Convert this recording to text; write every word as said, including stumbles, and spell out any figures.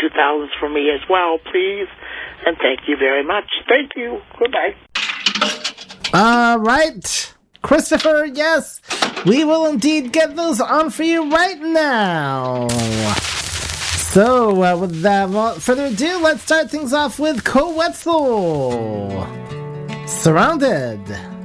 two thousands for me as well, please. And thank you very much. Thank you. Goodbye. All right. Christopher, yes, we will indeed get those on for you right now. So, uh, without further ado, let's start things off with Koe Wetzel. Surrounded.